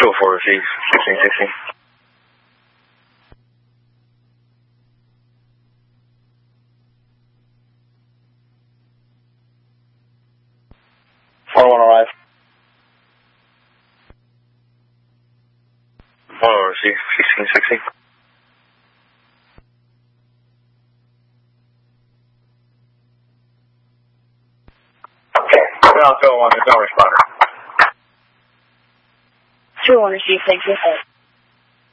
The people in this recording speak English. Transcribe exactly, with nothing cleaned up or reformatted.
two oh four receive, sixteen sixteen. four one arrive. one oh receive, sixteen sixteen. Ground two oh one, there's no responder. two oh one receive, thank you.